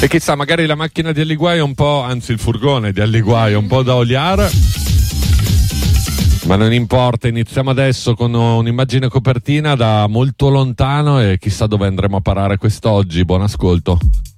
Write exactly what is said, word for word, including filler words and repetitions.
E chissà, magari la macchina di Alliguai è un po', anzi il furgone di Alliguai è un po' da oliare. Ma non importa, iniziamo adesso con un'immagine copertina da molto lontano e chissà dove andremo a parare quest'oggi. Buon ascolto.